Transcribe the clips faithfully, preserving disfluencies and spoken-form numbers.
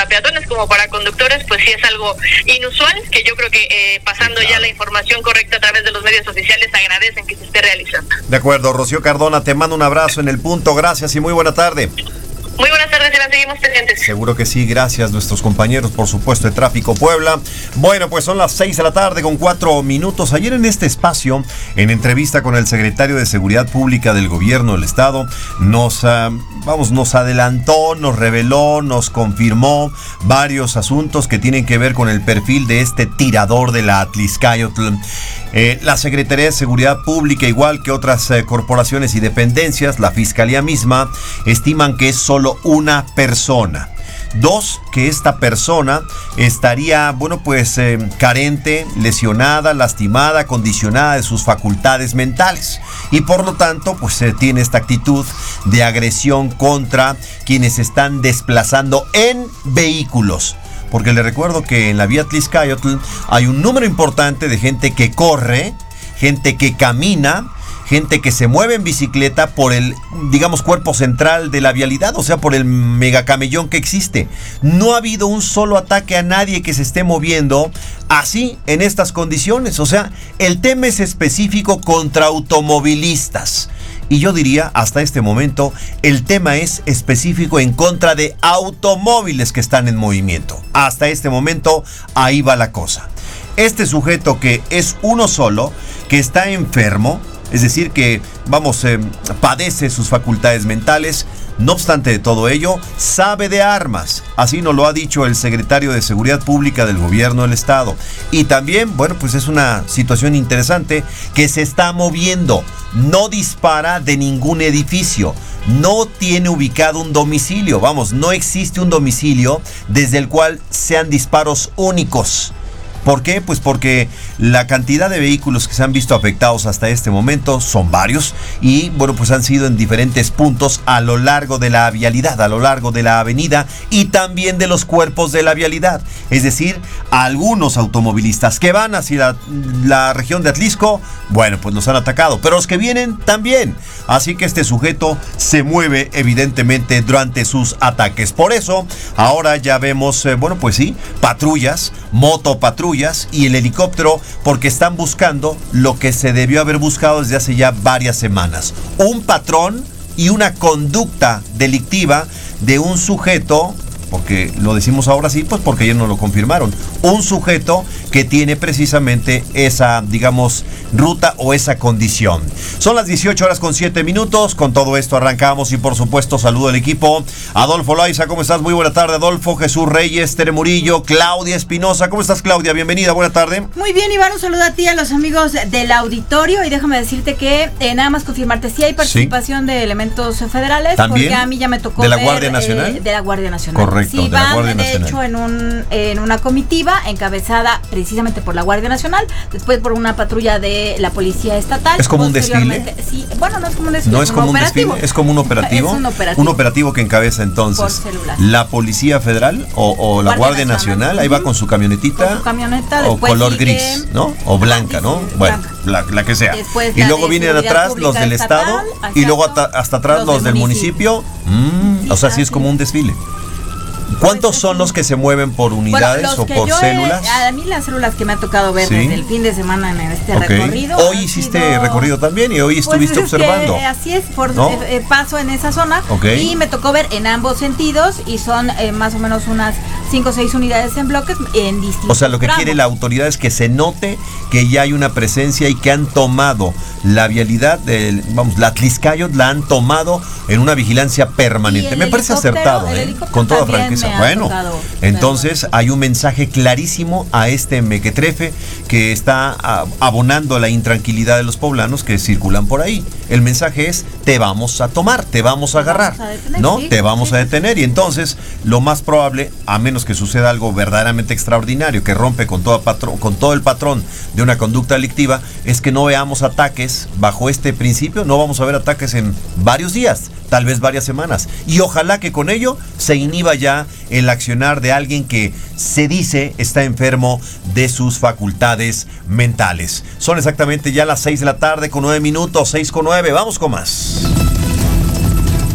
para peatones como para conductores, pues sí es algo inusual, que yo creo que eh, pasando ya la información correcta a través de los medios oficiales agradecen que se esté realizando. De acuerdo, Rocío Cardona, te mando un abrazo en el punto, gracias y muy buena tarde. Muy buenas tardes, y las seguimos pendientes. Seguro que sí, gracias nuestros compañeros, por supuesto, de Tráfico Puebla. Bueno, pues son las seis de la tarde con cuatro minutos. Ayer en este espacio, en entrevista con el secretario de Seguridad Pública del Gobierno del Estado, nos, uh, vamos, nos adelantó, nos reveló, nos confirmó varios asuntos que tienen que ver con el perfil de este tirador de la Atlixcáyotl. Eh, la Secretaría de Seguridad Pública, igual que otras eh, corporaciones y dependencias, la Fiscalía misma, estiman que es solo una persona. Dos, que esta persona estaría, bueno, pues eh, carente, lesionada, lastimada, condicionada de sus facultades mentales. Y por lo tanto, pues eh, tiene esta actitud de agresión contra quienes están desplazando en vehículos. Porque le recuerdo que en la vía Atlixcáyotl hay un número importante de gente que corre, gente que camina, gente que se mueve en bicicleta por el, digamos, cuerpo central de la vialidad, o sea, por el megacamellón que existe. No ha habido un solo ataque a nadie que se esté moviendo así, en estas condiciones. O sea, el tema es específico contra automovilistas. Y yo diría, hasta este momento, el tema es específico en contra de automóviles que están en movimiento. Hasta este momento, ahí va la cosa. Este sujeto que es uno solo, que está enfermo, es decir, que, vamos, eh, padece sus facultades mentales. No obstante de todo ello, sabe de armas. Así nos lo ha dicho el secretario de Seguridad Pública del Gobierno del Estado. Y también, bueno, pues es una situación interesante que se está moviendo. No dispara de ningún edificio. No tiene ubicado un domicilio. Vamos, no existe un domicilio desde el cual sean disparos únicos. ¿Por qué? Pues porque la cantidad de vehículos que se han visto afectados hasta este momento son varios y, bueno, pues han sido en diferentes puntos a lo largo de la vialidad, a lo largo de la avenida y también de los cuerpos de la vialidad. Es decir, algunos automovilistas que van hacia la, la región de Atlixco, bueno, pues los han atacado, pero los que vienen también. Así que este sujeto se mueve evidentemente durante sus ataques. Por eso, ahora ya vemos, eh, bueno, pues sí, patrullas, motopatrullas, y el helicóptero, porque están buscando lo que se debió haber buscado desde hace ya varias semanas: un patrón y una conducta delictiva de un sujeto, porque lo decimos ahora sí, pues porque ayer nos lo confirmaron, un sujeto que tiene precisamente esa, digamos, ruta o esa condición. Son las dieciocho horas con siete minutos, con todo esto arrancamos y por supuesto saludo al equipo. Adolfo Loaiza, ¿cómo estás? Muy buena tarde, Adolfo. Jesús Reyes, Tere Murillo, Claudia Espinosa, ¿cómo estás, Claudia? Bienvenida, buena tarde. Muy bien, Iván, un saludo a ti, a los amigos del auditorio, y déjame decirte que eh, nada más confirmarte si hay participación sí. de elementos federales. ¿También? Porque a mí ya me tocó ¿De la ver, Guardia Nacional? Eh, de la Guardia Nacional. Correcto, sí, de la van, Guardia de Nacional. hecho, en, un, en una comitiva encabezada precisamente por la Guardia Nacional, después por una patrulla de la Policía Estatal. ¿Es como un desfile? Sí, bueno, no es como un desfile, no es, es como un operativo. desfile, es como un operativo. Es un operativo. Un operativo que encabeza entonces la Policía Federal o, o la Guardia, Guardia Nacional. Nacional. Ahí va con su camionetita. Con su camioneta, o color sigue, gris, ¿no? O blanca, ¿no? Sí, bueno, blanca. La, la que sea. Después y luego vienen atrás los del estatal, Estado y luego hasta, hasta atrás los, los del municipio. municipio. Mm, sí, o sea, sí es como un desfile. ¿Cuántos son los que se mueven por unidades bueno, o por células? He, a mí las células que me ha tocado ver ¿Sí? desde el fin de semana en este okay. recorrido. Hoy hiciste sido... recorrido también y hoy estuviste pues observando. Que, así es, por ¿no? eh, paso en esa zona okay. y me tocó ver en ambos sentidos y son eh, más o menos unas cinco o seis unidades en bloques en distintos. O sea, lo que tramos. quiere la autoridad es que se note que ya hay una presencia y que han tomado la vialidad, de, vamos, la Atlixcáyotl la han tomado en una vigilancia permanente. Me parece acertado, ¿eh? Con toda franqueza. Bueno, entonces hay un mensaje clarísimo a este mequetrefe que está abonando la intranquilidad de los poblanos que circulan por ahí. El mensaje es: te vamos a tomar, te vamos a agarrar, vamos a detener, ¿no? Sí, te vamos sí. a detener. Y entonces lo más probable, a menos que suceda algo verdaderamente extraordinario que rompe con todo, patrón, con todo el patrón de una conducta delictiva, es que no veamos ataques bajo este principio. No vamos a ver ataques en varios días, tal vez varias semanas, y ojalá que con ello se inhiba ya el accionar de alguien que se dice está enfermo de sus facultades mentales. Son exactamente ya las seis de la tarde con nueve minutos, seis con nueve. Vamos con más.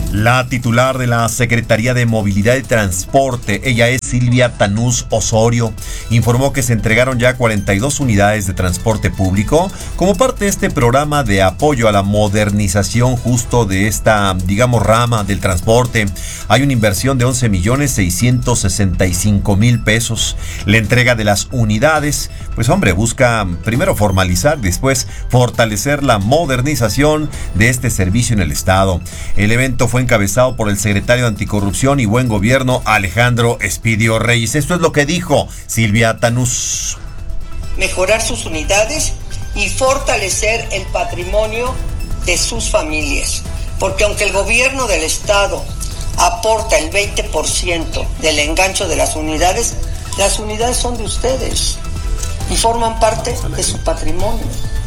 La titular de la Secretaría de Movilidad y Transporte, ella es Silvia Tanús Osorio, informó que se entregaron ya cuarenta y dos unidades de transporte público como parte de este programa de apoyo a la modernización justo de esta, digamos, rama del transporte. Hay una inversión de once millones seiscientos sesenta y cinco mil pesos. La entrega de las unidades, pues hombre, busca primero formalizar, después fortalecer la modernización de este servicio en el estado. El evento fue encabezado por el secretario de Anticorrupción y Buen Gobierno, Alejandro Espidio Reyes. Esto es lo que dijo Silvia Tanús. Mejorar sus unidades y fortalecer el patrimonio de sus familias. Porque aunque el gobierno del estado aporta el veinte por ciento del engancho de las unidades, las unidades son de ustedes y forman parte de su patrimonio.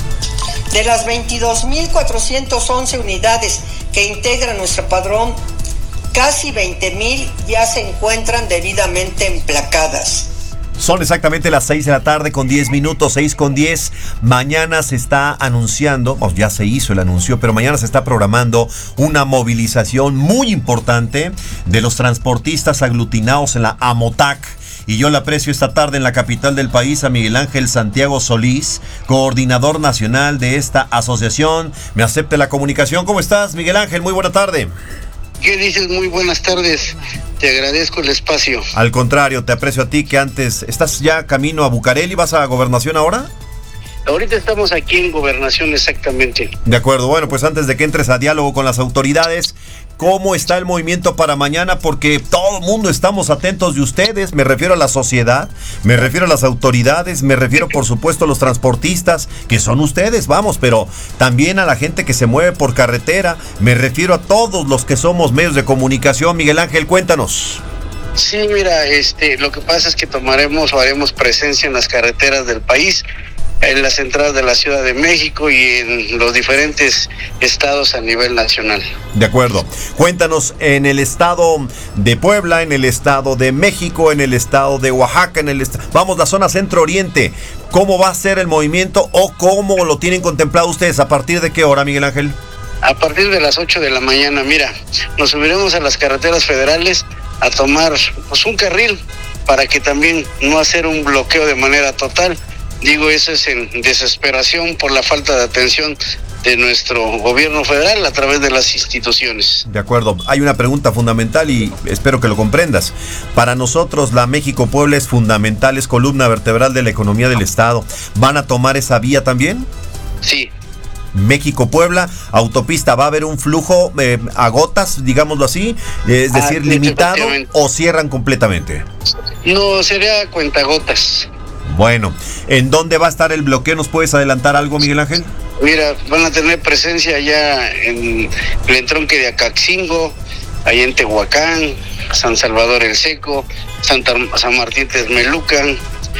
De las veintidós mil cuatrocientas once unidades que integran nuestro padrón, casi veinte mil ya se encuentran debidamente emplacadas. Son exactamente las seis de la tarde con diez minutos, seis con diez. Mañana se está anunciando, o ya se hizo el anuncio, pero mañana se está programando una movilización muy importante de los transportistas aglutinados en la AMOTAC. Y yo le aprecio esta tarde en la capital del país a Miguel Ángel Santiago Solís, coordinador nacional de esta asociación. Me acepte la comunicación. ¿Cómo estás, Miguel Ángel? Muy buena tarde. ¿Qué dices? Muy buenas tardes. Te agradezco el espacio. Al contrario, te aprecio a ti que antes... ¿Estás ya camino a Bucareli? ¿Vas a Gobernación ahora? Ahorita estamos aquí en Gobernación, exactamente. De acuerdo. Bueno, pues antes de que entres a diálogo con las autoridades, ¿cómo está el movimiento para mañana? Porque todo el mundo estamos atentos de ustedes. Me refiero a la sociedad, me refiero a las autoridades, me refiero por supuesto a los transportistas, que son ustedes, vamos, pero también a la gente que se mueve por carretera. Me refiero a todos los que somos medios de comunicación. Miguel Ángel, cuéntanos. Sí, mira, este, lo que pasa es que tomaremos o haremos presencia en las carreteras del país, en las entradas de la Ciudad de México y en los diferentes estados a nivel nacional. De acuerdo. Cuéntanos, en el estado de Puebla, en el estado de México, en el estado de Oaxaca, en el est- vamos, la zona centro-oriente, ¿cómo va a ser el movimiento o cómo lo tienen contemplado ustedes? ¿A partir de qué hora, Miguel Ángel? A partir de las ocho de la mañana, mira, nos subiremos a las carreteras federales a tomar pues un carril para que también no hacer un bloqueo de manera total. Digo, eso es en desesperación por la falta de atención de nuestro gobierno federal a través de las instituciones. De acuerdo. Hay una pregunta fundamental y espero que lo comprendas. Para nosotros la México-Puebla es fundamental, es columna vertebral de la economía del estado. ¿Van a tomar esa vía también? Sí. México-Puebla, autopista, ¿va a haber un flujo eh, a gotas, digámoslo así? Es decir, Ah, limitado, o cierran completamente. No, sería cuentagotas. Bueno, ¿en dónde va a estar el bloqueo? ¿Nos puedes adelantar algo, Miguel Ángel? Mira, van a tener presencia ya en el entronque de Acaxingo, ahí en Tehuacán, San Salvador el Seco, Santa, San Martín Texmelucan,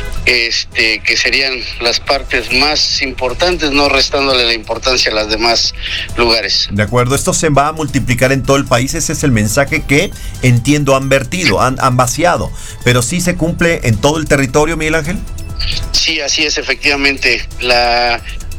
este, que serían las partes más importantes, no restándole la importancia a los demás lugares. De acuerdo, esto se va a multiplicar en todo el país, ese es el mensaje que entiendo han vertido, han, han vaciado, pero sí se cumple en todo el territorio, Miguel Ángel. Sí, así es, efectivamente. La,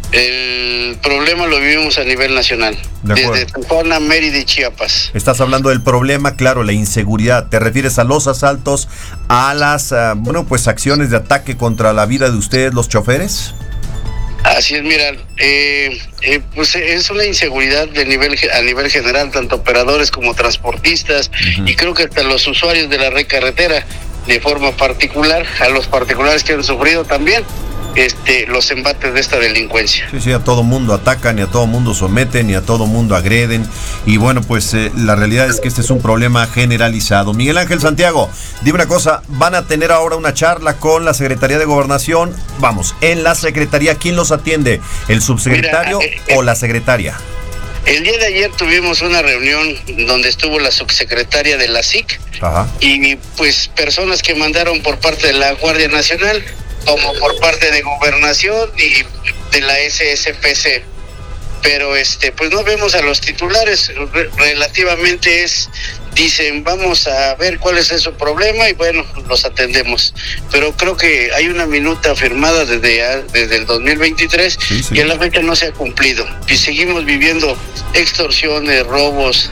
el problema lo vivimos a nivel nacional, de desde Tijuana, Mérida y Chiapas. Estás hablando del problema, claro, la inseguridad. ¿Te refieres a los asaltos, a las, uh, bueno, pues acciones de ataque contra la vida de ustedes, los choferes? Así es, mira, eh, eh, pues es una inseguridad de nivel a nivel general, tanto operadores como transportistas, uh-huh. Y creo que hasta los usuarios de la red carretera, de forma particular, a los particulares que han sufrido también este los embates de esta delincuencia. Sí, sí, a todo mundo atacan y a todo mundo someten y a todo mundo agreden. Y bueno, pues eh, la realidad es que este es un problema generalizado. Miguel Ángel Santiago, dime una cosa, ¿van a tener ahora una charla con la Secretaría de Gobernación? Vamos, en la Secretaría, ¿quién los atiende? ¿El subsecretario Mira, eh, eh, o la secretaria? El día de ayer tuvimos una reunión donde estuvo la subsecretaria de la S I C. Ajá. Y pues personas que mandaron por parte de la Guardia Nacional, como por parte de Gobernación y de la S S P C. Pero este pues no vemos a los titulares, re- relativamente es, dicen vamos a ver cuál es su problema y bueno, los atendemos. Pero creo que hay una minuta firmada desde, desde el dos mil veintitrés, sí, sí. Y a la fecha no se ha cumplido. Y seguimos viviendo extorsiones, robos,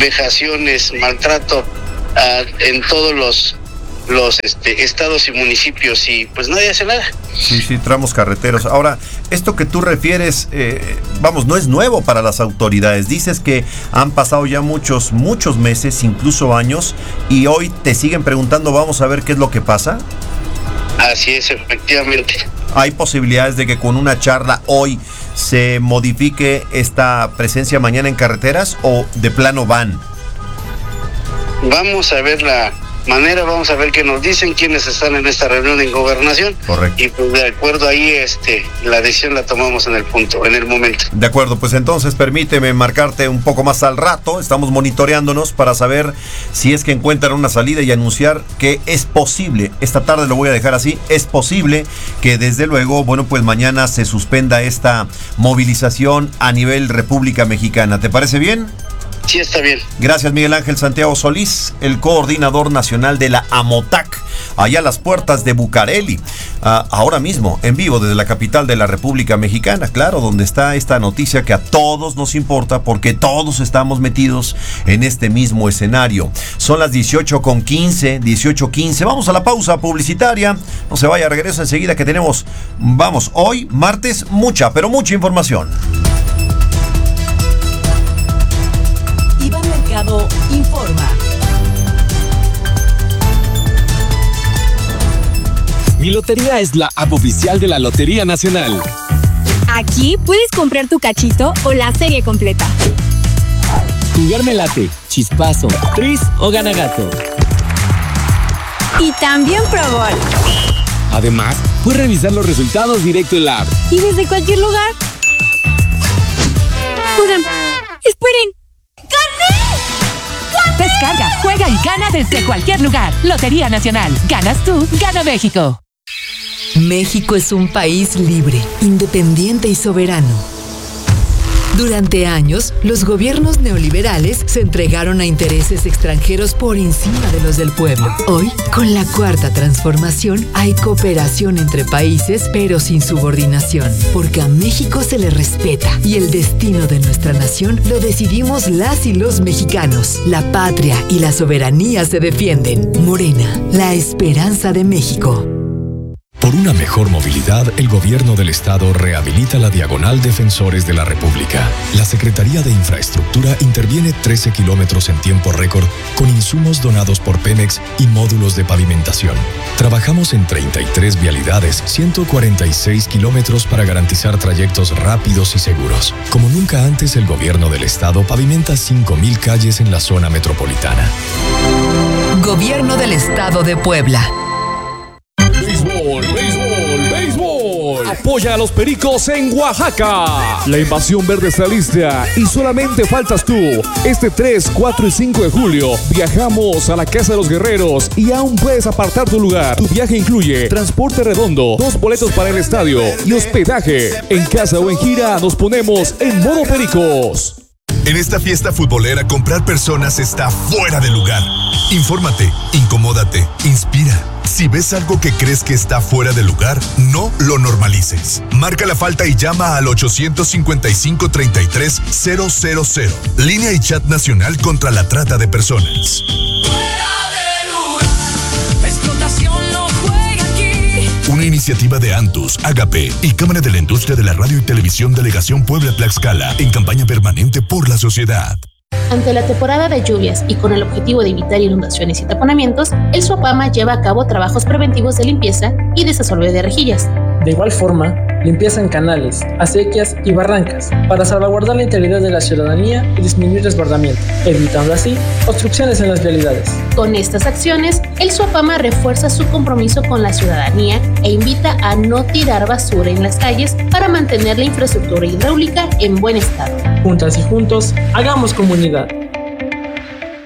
vejaciones, maltrato a, en todos los los este, estados y municipios, y pues nadie hace nada. Sí, sí, tramos carreteros. Ahora, esto que tú refieres, eh, vamos, no es nuevo para las autoridades. Dices que han pasado ya muchos, muchos meses, incluso años, y hoy te siguen preguntando, vamos a ver qué es lo que pasa. Así es, efectivamente. ¿Hay posibilidades de que con una charla hoy se modifique esta presencia mañana en carreteras o de plano van? Vamos a ver la manera, vamos a ver qué nos dicen, quiénes están en esta reunión en Gobernación. Correcto. Y pues de acuerdo ahí, este, la decisión la tomamos en el punto, en el momento. De acuerdo, pues entonces permíteme marcarte un poco más al rato. Estamos monitoreándonos para saber si es que encuentran una salida y anunciar que es posible, esta tarde lo voy a dejar así, es posible que desde luego, bueno, pues mañana se suspenda esta movilización a nivel República Mexicana. ¿Te parece bien? Sí, está bien. Gracias, Miguel Ángel Santiago Solís, el coordinador nacional de la AMOTAC, allá a las puertas de Bucareli, uh, ahora mismo, en vivo desde la capital de la República Mexicana, claro, donde está esta noticia que a todos nos importa porque todos estamos metidos en este mismo escenario. Son las dieciocho con quince, dieciocho quince, vamos a la pausa publicitaria, no se vaya, regreso enseguida que tenemos, vamos, hoy, martes, mucha, pero mucha información. Iván Mercado informa. Mi Lotería es la app oficial de la Lotería Nacional. Aquí puedes comprar tu cachito o la serie completa. Jugar Late, Chispazo, Tris o Ganagato. Y también Pro Bowl. Además, puedes revisar los resultados directo en la app. Y desde cualquier lugar. Oigan, esperen. Descarga, juega y gana desde cualquier lugar. Lotería Nacional. Ganas tú, gana México. México es un país libre, independiente y soberano. Durante años, los gobiernos neoliberales se entregaron a intereses extranjeros por encima de los del pueblo. Hoy, con la cuarta transformación, hay cooperación entre países, pero sin subordinación, porque a México se le respeta y el destino de nuestra nación lo decidimos las y los mexicanos. La patria y la soberanía se defienden. Morena, la esperanza de México. Por una mejor movilidad, el Gobierno del Estado rehabilita la Diagonal Defensores de la República. La Secretaría de Infraestructura interviene trece kilómetros en tiempo récord con insumos donados por Pemex y módulos de pavimentación. Trabajamos en treinta y tres vialidades, ciento cuarenta y seis kilómetros para garantizar trayectos rápidos y seguros. Como nunca antes, el Gobierno del Estado pavimenta cinco mil calles en la zona metropolitana. Gobierno del Estado de Puebla. Béisbol, béisbol, béisbol. Apoya a los Pericos en Oaxaca. La invasión verde está lista y solamente faltas tú. Este tres, cuatro y cinco de julio viajamos a la Casa de los Guerreros y aún puedes apartar tu lugar. Tu viaje incluye transporte redondo, dos boletos para el estadio y hospedaje. En casa o en gira nos ponemos en modo Pericos. En esta fiesta futbolera, comprar personas está fuera de lugar. Infórmate, incomódate, inspira. Si ves algo que crees que está fuera de lugar, no lo normalices. Marca la falta y llama al ochocientos cincuenta y cinco, treinta y tres, cero cero cero. Línea y chat nacional contra la trata de personas. Una iniciativa de Antus, Agape y Cámara de la Industria de la Radio y Televisión Delegación Puebla-Tlaxcala en campaña permanente por la sociedad. Ante la temporada de lluvias y con el objetivo de evitar inundaciones y taponamientos, el SUAPAMA lleva a cabo trabajos preventivos de limpieza y desasolve de rejillas. De igual forma, limpieza en canales, acequias y barrancas para salvaguardar la integridad de la ciudadanía y disminuir desbordamiento, evitando así obstrucciones en las vialidades. Con estas acciones, el SUAPAMA refuerza su compromiso con la ciudadanía e invita a no tirar basura en las calles para mantener la infraestructura hidráulica en buen estado. Juntas y juntos, hagamos comunidad.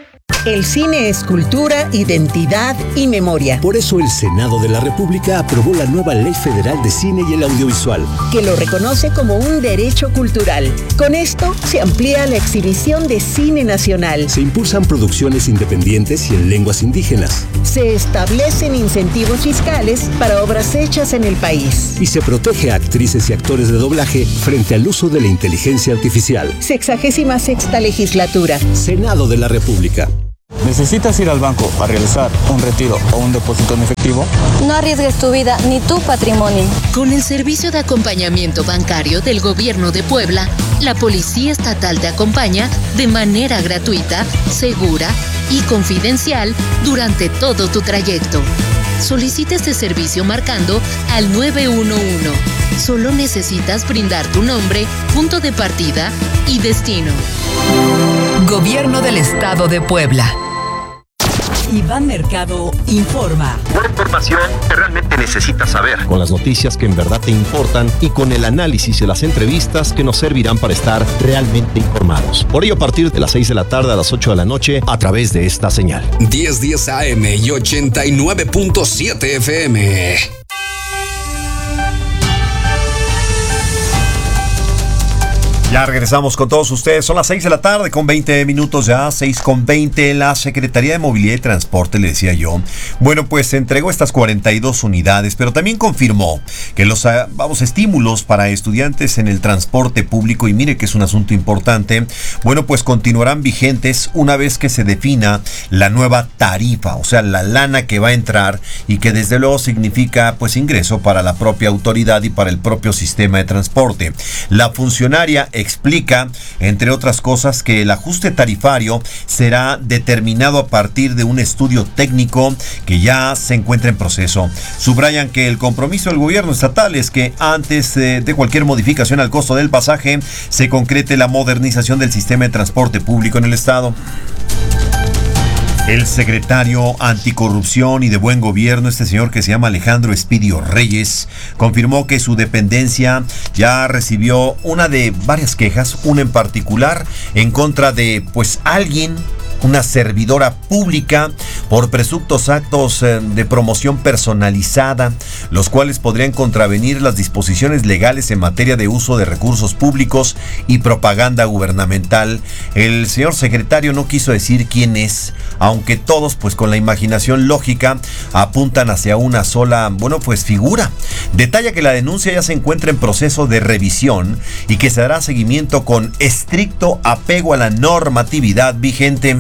El cine es cultura, identidad y memoria. Por eso el Senado de la República aprobó la nueva Ley Federal de Cine y el Audiovisual, que lo reconoce como un derecho cultural. Con esto se amplía la exhibición de cine nacional. Se impulsan producciones independientes y en lenguas indígenas. Se establecen incentivos fiscales para obras hechas en el país. Y se protege a actrices y actores de doblaje frente al uso de la inteligencia artificial. Sexagésima sexta legislatura. Senado de la República. ¿Necesitas ir al banco a realizar un retiro o un depósito en efectivo? No arriesgues tu vida ni tu patrimonio. Con el servicio de acompañamiento bancario del Gobierno de Puebla, la Policía Estatal te acompaña de manera gratuita, segura y confidencial durante todo tu trayecto. Solicita este servicio marcando al nueve uno uno. Solo necesitas brindar tu nombre, punto de partida y destino. Gobierno del Estado de Puebla. Iván Mercado informa. Una información que realmente necesitas saber. Con las noticias que en verdad te importan y con el análisis y las entrevistas que nos servirán para estar realmente informados. Por ello, a partir de las seis de la tarde a las ocho de la noche, a través de esta señal. diez diez A M y ochenta y nueve punto siete F M. Ya regresamos con todos ustedes. Son las seis de la tarde con veinte minutos ya, seis con veinte. La Secretaría de Movilidad y Transporte, le decía yo, bueno, pues entregó estas cuarenta y dos unidades, pero también confirmó que los vamos, estímulos para estudiantes en el transporte público, y mire que es un asunto importante, bueno, pues continuarán vigentes una vez que se defina la nueva tarifa, o sea, la lana que va a entrar y que desde luego significa pues ingreso para la propia autoridad y para el propio sistema de transporte. La funcionaria explica, entre otras cosas, que el ajuste tarifario será determinado a partir de un estudio técnico que ya se encuentra en proceso. Subrayan que el compromiso del gobierno estatal es que antes de, de cualquier modificación al costo del pasaje se concrete la modernización del sistema de transporte público en el estado. El secretario anticorrupción y de buen gobierno, este señor que se llama Alejandro Espidio Reyes, confirmó que su dependencia ya recibió una de varias quejas, una en particular en contra de pues alguien, una servidora pública, por presuntos actos de promoción personalizada, los cuales podrían contravenir las disposiciones legales en materia de uso de recursos públicos y propaganda gubernamental. El señor secretario no quiso decir quién es, aunque todos, pues con la imaginación lógica, apuntan hacia una sola, bueno, pues figura. Detalla que la denuncia ya se encuentra en proceso de revisión y que se dará seguimiento con estricto apego a la normatividad vigente.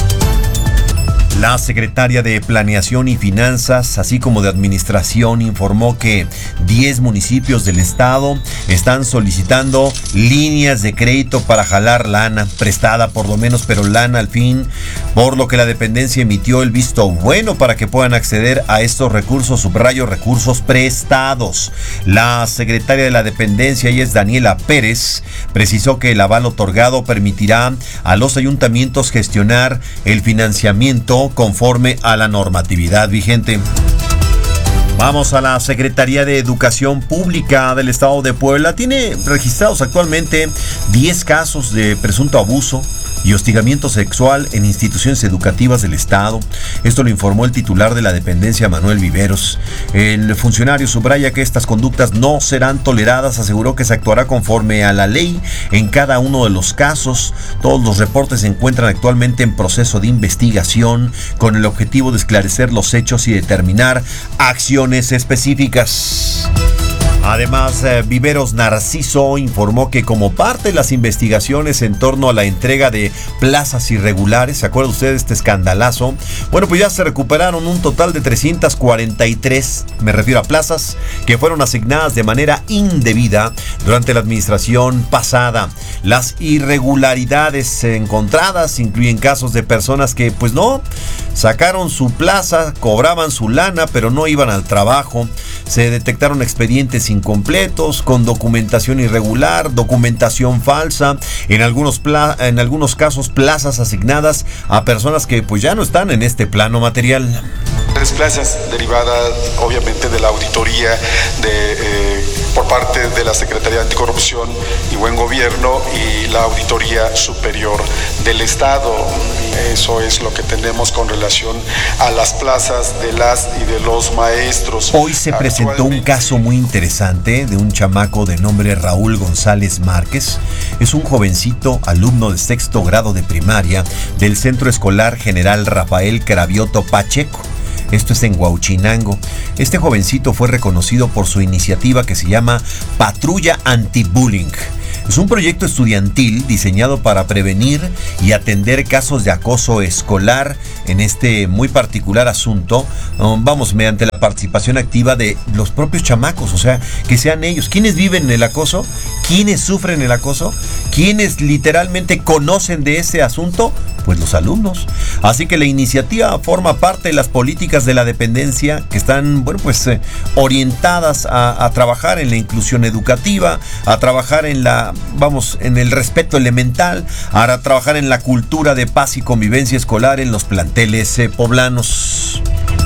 La secretaria de Planeación y Finanzas, así como de Administración, informó que diez municipios del estado están solicitando líneas de crédito para jalar lana, prestada por lo menos, pero lana al fin, por lo que la dependencia emitió el visto bueno para que puedan acceder a estos recursos, subrayo, recursos prestados. La secretaria de la dependencia, ella es Daniela Pérez, precisó que el aval otorgado permitirá a los ayuntamientos gestionar el financiamiento conforme a la normatividad vigente. Vamos a la Secretaría de Educación Pública del Estado de Puebla. Tiene registrados actualmente diez casos de presunto abuso y hostigamiento sexual en instituciones educativas del estado. Esto lo informó el titular de la dependencia, Manuel Viveros. El funcionario subraya que estas conductas no serán toleradas, aseguró que se actuará conforme a la ley en cada uno de los casos. Todos los reportes se encuentran actualmente en proceso de investigación con el objetivo de esclarecer los hechos y determinar acciones específicas. Además, eh, Viveros Narciso informó que como parte de las investigaciones en torno a la entrega de plazas irregulares, ¿se acuerda usted de este escandalazo? Bueno, pues ya se recuperaron un total de trescientas cuarenta y tres, me refiero a plazas, que fueron asignadas de manera indebida durante la administración pasada. Las irregularidades encontradas incluyen casos de personas que, pues no, sacaron su plaza, cobraban su lana, pero no iban al trabajo. Se detectaron expedientes incompletos, con documentación irregular, documentación falsa, en algunos, pla- en algunos casos plazas asignadas a personas que pues ya no están en este plano material. Tres plazas derivadas obviamente de la auditoría de eh, por parte de la Secretaría de Anticorrupción y Buen Gobierno y la Auditoría Superior del Estado. Eso es lo que tenemos con relación a las plazas de las y de los maestros. Hoy se presentó un caso muy interesante de un chamaco de nombre Raúl González Márquez. Es un jovencito alumno de sexto grado de primaria del Centro Escolar General Rafael Cravioto Pacheco. Esto es en Huauchinango. Este jovencito fue reconocido por su iniciativa que se llama Patrulla Anti-Bullying. Es un proyecto estudiantil diseñado para prevenir y atender casos de acoso escolar en este muy particular asunto. Vamos, mediante la participación activa de los propios chamacos, o sea, que sean ellos. ¿Quiénes viven el acoso? ¿Quiénes sufren el acoso? ¿Quiénes literalmente conocen de ese asunto? Pues los alumnos. Así que la iniciativa forma parte de las políticas de la dependencia que están, bueno, pues eh, orientadas a, a trabajar en la inclusión educativa, a trabajar en la, vamos, en el respeto elemental, a trabajar en la cultura de paz y convivencia escolar en los planteles eh, poblanos.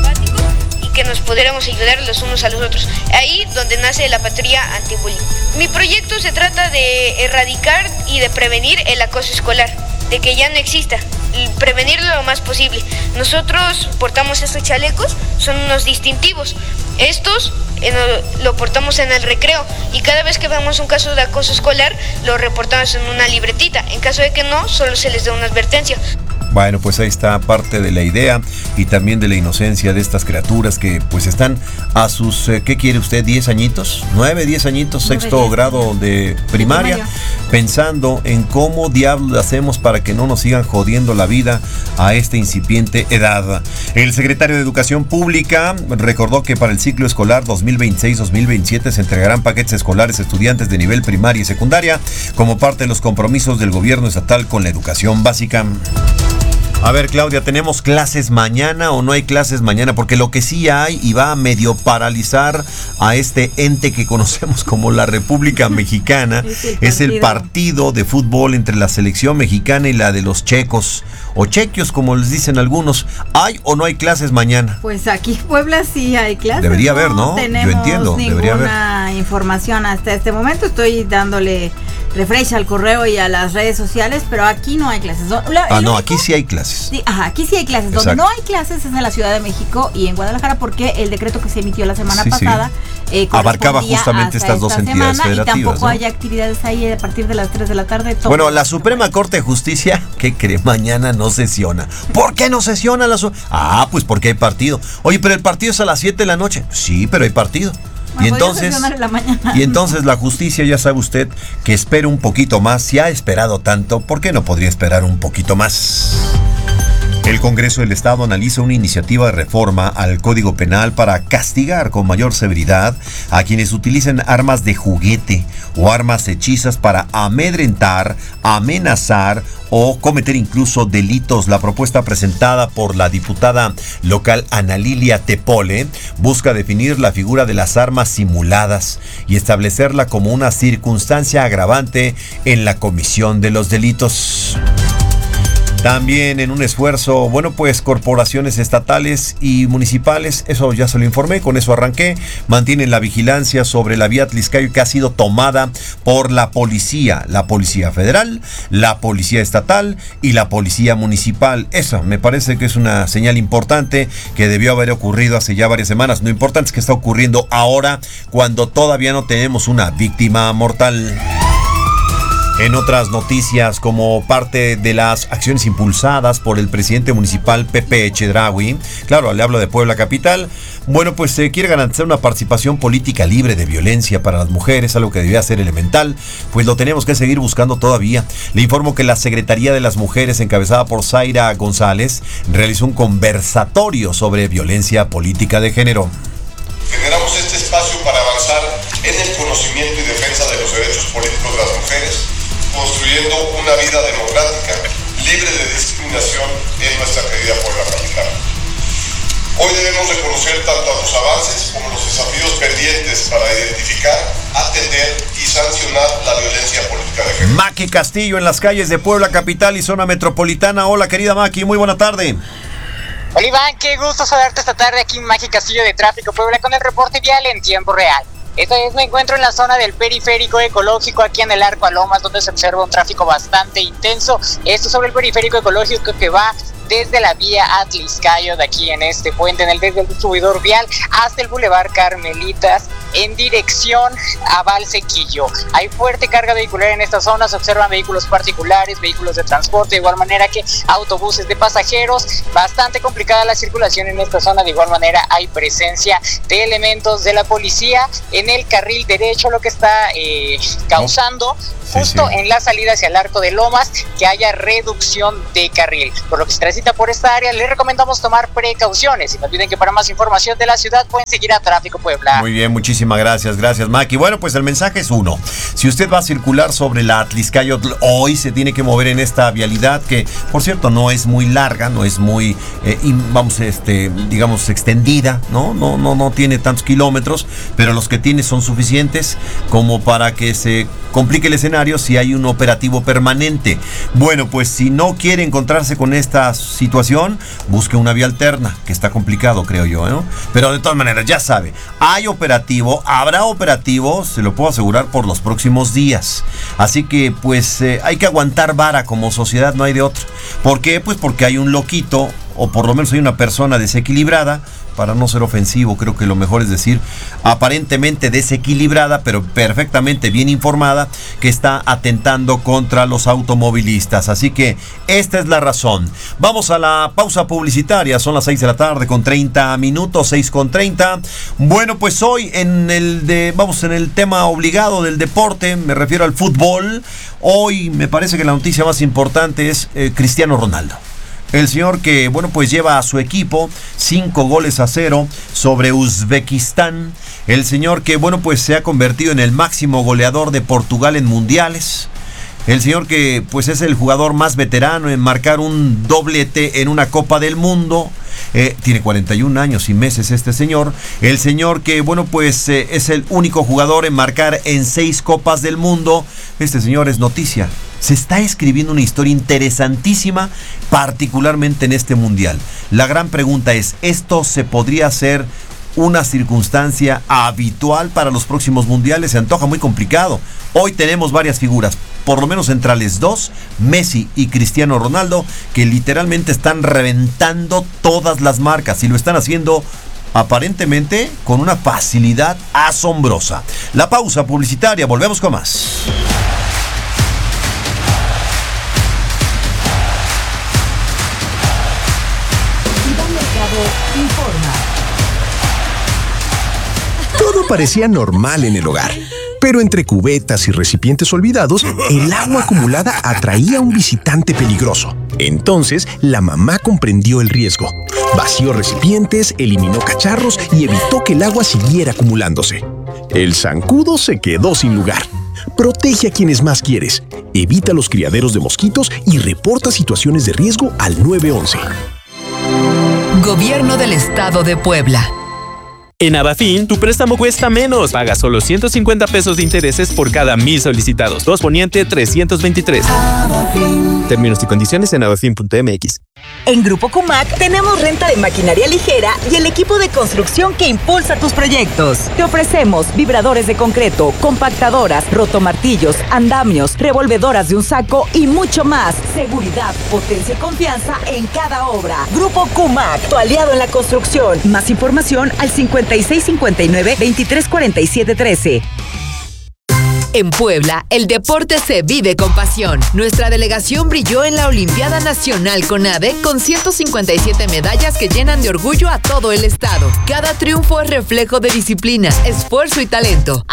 Y que nos pudiéramos ayudar los unos a los otros. Ahí donde nace la patrulla anti-bullying. Mi proyecto se trata de erradicar y de prevenir el acoso escolar, de que ya no exista, prevenirlo lo más posible. Nosotros portamos estos chalecos, son unos distintivos. Estos eh, lo portamos en el recreo y cada vez que vemos un caso de acoso escolar lo reportamos en una libretita. En caso de que no, solo se les da una advertencia. Bueno, pues ahí está parte de la idea y también de la inocencia de estas criaturas que pues están a sus, eh, ¿qué quiere usted? ¿diez añitos? ¿nueve, diez añitos? Sexto grado de primaria, pensando en cómo diablos hacemos para que no nos sigan jodiendo la vida a esta incipiente edad. El secretario de Educación Pública recordó que para el ciclo escolar dos mil veintiséis dos mil veintisiete se entregarán paquetes escolares a estudiantes de nivel primaria y secundaria como parte de los compromisos del gobierno estatal con la educación básica. A ver, Claudia, ¿tenemos clases mañana o no hay clases mañana? Porque lo que sí hay y va a medio paralizar a este ente que conocemos como la República Mexicana es el, es el partido de fútbol entre la selección mexicana y la de los checos o chequios, como les dicen algunos. ¿Hay o no hay clases mañana? Pues aquí en Puebla sí hay clases. Debería haber, ¿no? No tenemos Yo entiendo, debería haber. ninguna información hasta este momento. Estoy dándole refresh al correo y a las redes sociales, pero aquí no hay clases. La, ah, no, único, aquí sí hay clases. Sí, ajá, aquí sí hay clases. Exacto. Donde no hay clases es en la Ciudad de México y en Guadalajara, porque el decreto que se emitió la semana sí, pasada sí. Eh, abarcaba justamente estas dos entidades federativas. Y tampoco ¿no? hay actividades ahí a partir de las tres de la tarde. Todo bueno, la Suprema Corte de Justicia, ¿qué cree? Mañana no sesiona. ¿Por qué no sesiona la Suprema? Ah, pues porque hay partido. Oye, pero el partido es a las siete de la noche. Sí, pero hay partido. Bueno, y entonces en la mañana. y entonces la justicia, ya sabe usted, que espera un poquito más. Si ha esperado tanto, ¿por qué no podría esperar un poquito más? El Congreso del Estado analiza una iniciativa de reforma al Código Penal para castigar con mayor severidad a quienes utilicen armas de juguete o armas hechizas para amedrentar, amenazar o cometer incluso delitos. La propuesta presentada por la diputada local Ana Lilia Tepole busca definir la figura de las armas simuladas y establecerla como una circunstancia agravante en la comisión de los delitos. También en un esfuerzo, bueno, pues corporaciones estatales y municipales, eso ya se lo informé, con eso arranqué, mantienen la vigilancia sobre la vía Tliscayo que ha sido tomada por la policía, la policía federal, la policía estatal y la policía municipal. Eso me parece que es una señal importante que debió haber ocurrido hace ya varias semanas. Lo importante es que está ocurriendo ahora cuando todavía no tenemos una víctima mortal. En otras noticias, como parte de las acciones impulsadas por el presidente municipal Pepe Chedraui, claro, le hablo de Puebla Capital, bueno, pues se eh, quiere garantizar una participación política libre de violencia para las mujeres, algo que debía ser elemental, pues lo tenemos que seguir buscando todavía. Le informo que la Secretaría de las Mujeres, encabezada por Zaira González, realizó un conversatorio sobre violencia política de género. Generamos este espacio para avanzar en el conocimiento y defensa de los derechos políticos de las mujeres, construyendo una vida democrática, libre de discriminación en nuestra querida Puebla Capital. Hoy debemos reconocer tanto los avances como los desafíos pendientes para identificar, atender y sancionar la violencia política de género. Maki Castillo en las calles de Puebla Capital y zona metropolitana. Hola, querida Maki, muy buena tarde. Hola Iván, qué gusto saludarte esta tarde aquí en Maki Castillo de Tráfico Puebla con el reporte vial en tiempo real. Esta vez me encuentro en la zona del periférico ecológico, aquí en el Arco a Lomas, donde se observa un tráfico bastante intenso. Esto sobre el periférico ecológico que va desde la vía Atliscayo, de aquí en este puente, en el desde el distribuidor vial hasta el Boulevard Carmelitas, en dirección a Valsequillo. Hay fuerte carga vehicular en esta zona, se observan vehículos particulares, vehículos de transporte, de igual manera que autobuses de pasajeros. Bastante complicada la circulación en esta zona, de igual manera hay presencia de elementos de la policía en el carril derecho, lo que está eh, causando sí, justo sí. en la salida hacia el Arco de Lomas que haya reducción de carril. Por lo que se transita por esta área, les recomendamos tomar precauciones y no olviden que para más información de la ciudad pueden seguir a Tráfico Puebla. Muy bien, muchísimas gracias, gracias Maki. Bueno, pues el mensaje es uno: si usted va a circular sobre la Atliscayotl, hoy se tiene que mover en esta vialidad que, por cierto, no es muy larga, no es muy, eh, vamos, este, digamos, extendida, ¿no? No, no, no tiene tantos kilómetros, pero los que tiene son suficientes como para que se complique el escenario si hay un operativo permanente. Bueno, pues si no quiere encontrarse con esta situación, busque una vía alterna, que está complicado, creo yo, ¿no? Pero de todas maneras, ya sabe, hay operativo, habrá operativo, se lo puedo asegurar, por los próximos días. Así que, pues, eh, hay que aguantar vara como sociedad, no hay de otro. ¿Por qué? Pues porque hay un loquito, o por lo menos hay una persona desequilibrada, para no ser ofensivo, creo que lo mejor es decir aparentemente desequilibrada, pero perfectamente bien informada, que está atentando contra los automovilistas. Así que esta es la razón. Vamos a la pausa publicitaria, son las seis de la tarde con treinta minutos, seis con treinta. Bueno, pues hoy en el de, vamos en el tema obligado del deporte, me refiero al fútbol. Hoy me parece que la noticia más importante es eh, Cristiano Ronaldo. El señor que, bueno, pues lleva a su equipo cinco goles a cero sobre Uzbekistán. El señor que, bueno, pues se ha convertido en el máximo goleador de Portugal en mundiales. El señor que, pues, es el jugador más veterano en marcar un doblete en una Copa del Mundo. Eh, tiene cuarenta y un años y meses este señor. El señor que, bueno, pues eh, es el único jugador en marcar en seis Copas del Mundo. Este señor es noticia. Se está escribiendo una historia interesantísima, particularmente en este mundial. La gran pregunta es, ¿esto se podría hacer una circunstancia habitual para los próximos mundiales? Se antoja muy complicado. Hoy tenemos varias figuras, por lo menos centrales, dos, Messi y Cristiano Ronaldo, que literalmente están reventando todas las marcas y lo están haciendo aparentemente con una facilidad asombrosa. La pausa publicitaria, volvemos con más. Informa. Todo parecía normal en el hogar, pero entre cubetas y recipientes olvidados, el agua acumulada atraía a un visitante peligroso. Entonces, la mamá comprendió el riesgo. Vació recipientes, eliminó cacharros y evitó que el agua siguiera acumulándose. El zancudo se quedó sin lugar. Protege a quienes más quieres, evita los criaderos de mosquitos y reporta situaciones de riesgo al nueve once. Gobierno del Estado de Puebla. En Abafin, tu préstamo cuesta menos. Paga solo ciento cincuenta pesos de intereses por cada mil solicitados. dos Poniente trescientos veintitrés. Abafin. Términos y condiciones en abafin punto m x. En Grupo Cumac tenemos renta de maquinaria ligera y el equipo de construcción que impulsa tus proyectos. Te ofrecemos vibradores de concreto, compactadoras, rotomartillos, andamios, revolvedoras de un saco y mucho más. Seguridad, potencia y confianza en cada obra. Grupo Cumac, tu aliado en la construcción. Más información al cincuenta y seis cincuenta y nueve veintitrés cuarenta y siete trece. En Puebla, el deporte se vive con pasión. Nuestra delegación brilló en la Olimpiada Nacional CONADE con ciento cincuenta y siete medallas que llenan de orgullo a todo el estado. Cada triunfo es reflejo de disciplina, esfuerzo y talento.